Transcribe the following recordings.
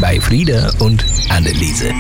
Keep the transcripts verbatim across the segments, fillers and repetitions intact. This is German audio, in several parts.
bei Frieda und Anneliese.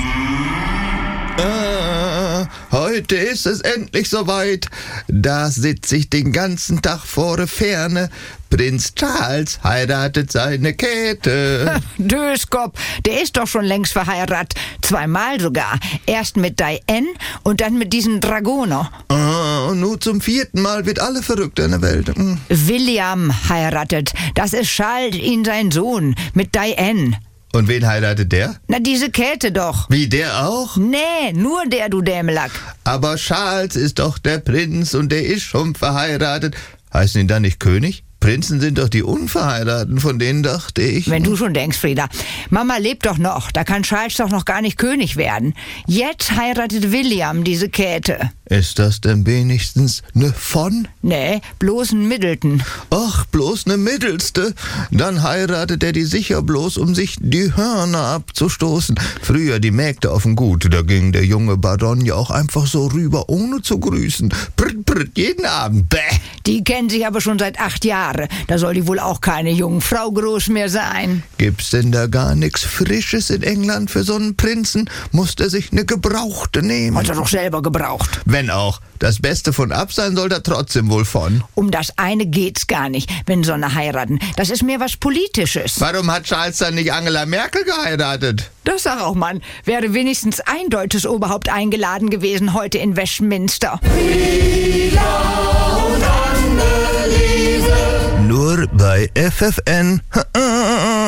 Ah, heute ist es endlich soweit. Da sitze ich den ganzen Tag vor der Ferne. Prinz Charles heiratet seine Käthe. Döskop, der ist doch schon längst verheiratet. Zweimal sogar. Erst mit Diane und dann mit diesem Dragoner. Ah, und nur zum vierten Mal wird alle verrückt in der Welt. Hm. William heiratet. Das ist Charles, ihn sein Sohn, mit Diane. Und wen heiratet der? Na, diese Käthe doch. Wie, der auch? Nee, nur der, du Dämelack. Aber Charles ist doch der Prinz und der ist schon verheiratet. Heißen ihn dann nicht König? Prinzen sind doch die Unverheirateten, von denen dachte ich. Wenn du schon denkst, Frieda. Mama lebt doch noch, da kann Charles doch noch gar nicht König werden. Jetzt heiratet William diese Käthe. Ist das denn wenigstens ne von? Nee, bloß ein Middleton. Ach, bloß ne Mittelste. Dann heiratet er die sicher bloß, um sich die Hörner abzustoßen. Früher die Mägde auf dem Gut, da ging der junge Baron ja auch einfach so rüber, ohne zu grüßen. Pritt, pritt, jeden Abend. Bäh. Die kennen sich aber schon seit acht Jahren. Da soll die wohl auch keine Jungfrau groß mehr sein. Gibt's denn da gar nichts Frisches in England für so einen Prinzen? Muss der sich ne Gebrauchte nehmen? Hat er doch selber gebraucht. Wenn auch. Das Beste von ab sein soll da trotzdem wohl von. Um das eine geht's gar nicht, wenn so eine heiraten. Das ist mehr was Politisches. Warum hat Charles dann nicht Angela Merkel geheiratet? Das sag auch, Mann. Wäre wenigstens ein deutsches Oberhaupt eingeladen gewesen heute in Westminster. Nur bei F F N.